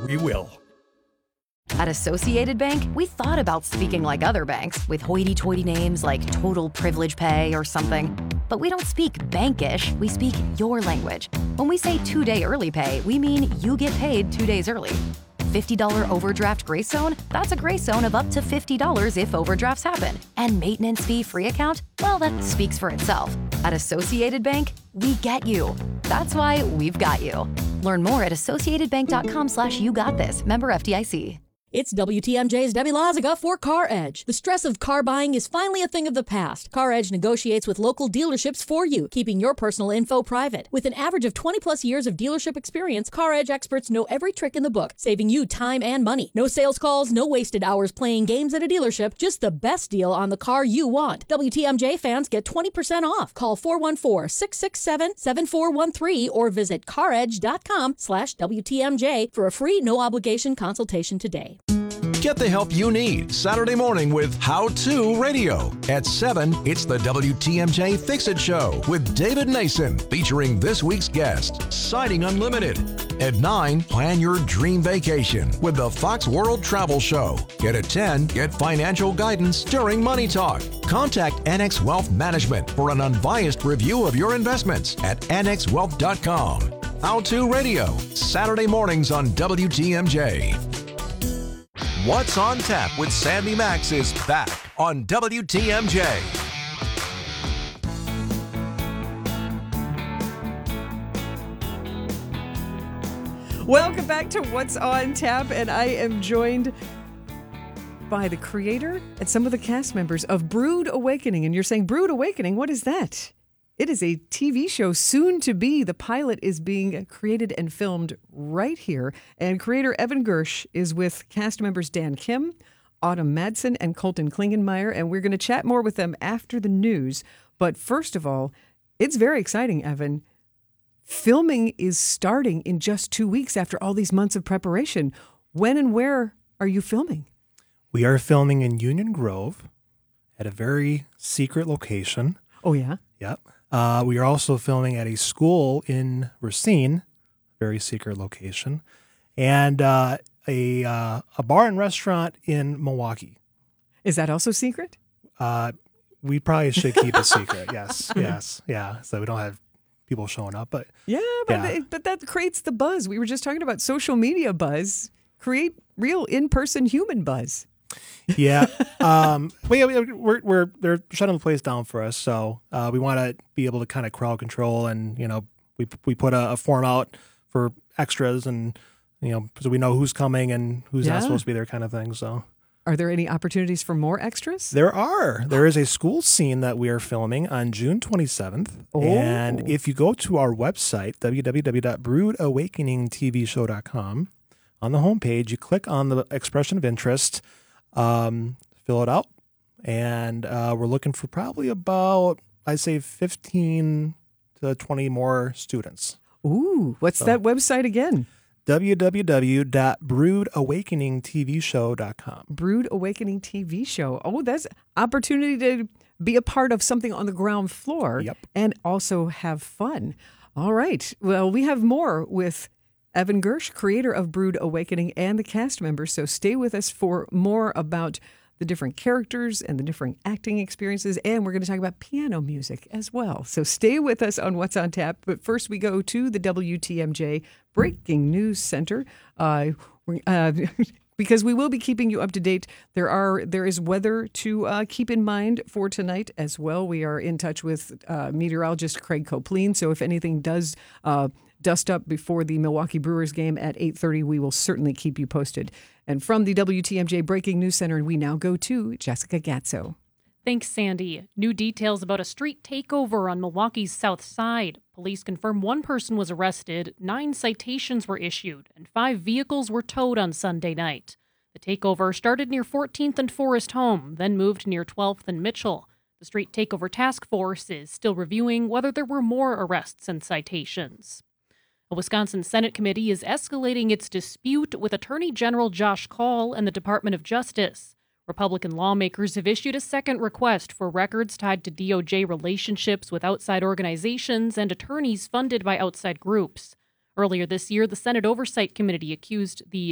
we will. At Associated Bank, we thought about speaking like other banks with hoity-toity names like Total Privilege Pay or something. But we don't speak bankish, we speak your language. When we say 2-day early pay, we mean you get paid 2 days early. $50 overdraft grace zone? That's a grace zone of up to $50 if overdrafts happen. And maintenance fee-free account? Well, that speaks for itself. At Associated Bank, we get you. That's why we've got you. Learn more at associatedbank.com/you-got-this. Member FDIC. It's WTMJ's Debbie Loziga for Car Edge. The stress of car buying is finally a thing of the past. Car Edge negotiates with local dealerships for you, keeping your personal info private. With an average of 20-plus years of dealership experience, Car Edge experts know every trick in the book, saving you time and money. No sales calls, no wasted hours playing games at a dealership, just the best deal on the car you want. WTMJ fans get 20% off. Call 414-667-7413 or visit caredge.com/WTMJ for a free no-obligation consultation today. Get the help you need Saturday morning with How To Radio. At 7, it's the WTMJ Fix-It Show with David Nason, featuring this week's guest, Siding Unlimited. At 9, plan your dream vacation with the Fox World Travel Show. At 10, get financial guidance during Money Talk. Contact Annex Wealth Management for an unbiased review of your investments at annexwealth.com. How To Radio, Saturday mornings on WTMJ. What's on Tap with Sandy Max is back on WTMJ. Welcome back to What's on Tap, and I am joined by the creator and some of the cast members of Brood Awakening. And you're saying, Brood Awakening, what is that? It is a TV show soon to be. The pilot is being created and filmed right here. And creator Evan Gersh is with cast members Dan Kim, Autumn Madsen, and Colton Klingenmeyer. And we're going to chat more with them after the news. But first of all, it's very exciting, Evan. Filming is starting in just 2 weeks after all these months of preparation. When and where are you filming? We are filming in Union Grove at a very secret location. Oh, yeah? Yep. We are also filming at a school in Racine, very secret location, and a bar and restaurant in Milwaukee. Is that also secret? We probably should keep it secret. Yes, yeah. So we don't have people showing up, but but that creates the buzz. We were just talking about social media buzz. Create real in-person human buzz. Yeah. We're they're shutting the place down for us, so we want to be able to kind of crowd control, and we put a form out for extras, and so we know who's coming and who's not supposed to be there, kind of thing. So, are there any opportunities for more extras? There are. There is a school scene that we are filming on June 27th, and if you go to our website www.broodawakeningtvshow.com, on the homepage, you click on the expression of interest. Fill it out, and we're looking for probably about, I'd say, 15 to 20 more students. Ooh, what's that website again? www.broodawakeningtvshow.com. Brood Awakening TV Show. Oh, that's opportunity to be a part of something on the ground floor. Yep. And also have fun. All right. Well, we have more with Evan Gersh, creator of Brood Awakening, and the cast members. So stay with us for more about the different characters and the different acting experiences. And we're going to talk about piano music as well. So stay with us on What's on Tap. But first we go to the WTMJ Breaking News Center. Because we will be keeping you up to date. There is weather to keep in mind for tonight as well. We are in touch with meteorologist Craig Copleen. So if anything does dust up before the Milwaukee Brewers game at 8:30, we will certainly keep you posted. And from the WTMJ Breaking News Center, we now go to Jessica Gatso. Thanks, Sandy. New details about a street takeover on Milwaukee's south side. Police confirm one person was arrested, 9 citations were issued, and 5 vehicles were towed on Sunday night. The takeover started near 14th and Forest Home, then moved near 12th and Mitchell. The Street Takeover Task Force is still reviewing whether there were more arrests and citations. A Wisconsin Senate committee is escalating its dispute with Attorney General Josh Kaul and the Department of Justice. Republican lawmakers have issued a second request for records tied to DOJ relationships with outside organizations and attorneys funded by outside groups. Earlier this year, the Senate Oversight Committee accused the